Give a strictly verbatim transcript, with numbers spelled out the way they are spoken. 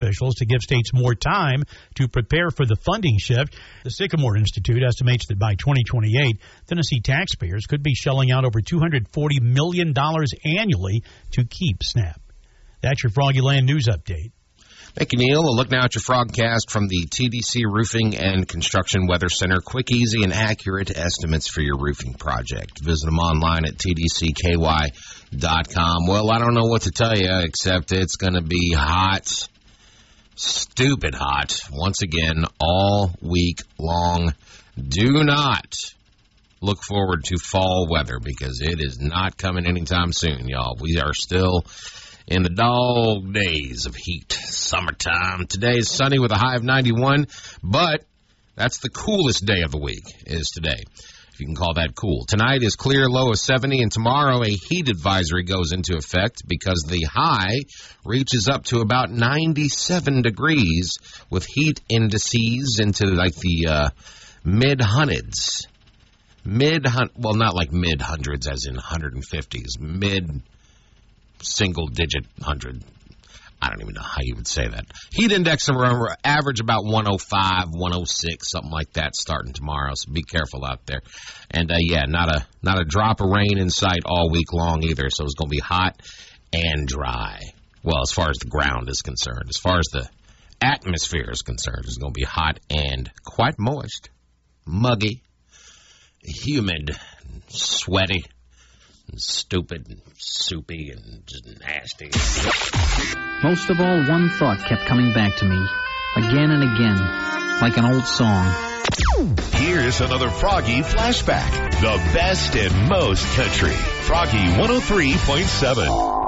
officials to give states more time to prepare for the funding shift. The Sycamore Institute estimates that by twenty twenty-eight, Tennessee taxpayers could be shelling out over two hundred forty million dollars annually to keep SNAP. That's your Froggy Land News Update. Thank you, Neil. A look now at your Frogcast from the T D C Roofing and Construction Weather Center. Quick, easy, and accurate estimates for your roofing project. Visit them online at T D C K Y dot com. Well, I don't know what to tell you, except it's going to be hot. Stupid hot, once again, all week long. Do not look forward to fall weather because it is not coming anytime soon, y'all. We are still in the dog days of heat. Summertime. Today is sunny with a high of ninety-one, but that's the coolest day of the week is today, if you can call that cool. Tonight is clear, low of seventy, and tomorrow a heat advisory goes into effect because the high reaches up to about ninety-seven degrees with heat indices into like the uh, mid-hundreds. Mid, well, not like mid-hundreds as in one hundred fifties. Mid-single-digit hundred. I don't even know how you would say that. Heat index around average about one oh five, one oh six, something like that starting tomorrow. So be careful out there. And, uh, yeah, not a not a drop of rain in sight all week long either. So it's going to be hot and dry. Well, as far as the ground is concerned. As far as the atmosphere is concerned, it's going to be hot and quite moist, muggy, humid, sweaty, and stupid, and soupy, and just nasty. Most of all, one thought kept coming back to me, again and again, like an old song. Here's another Froggy flashback. The best and most country. Froggy one oh three point seven.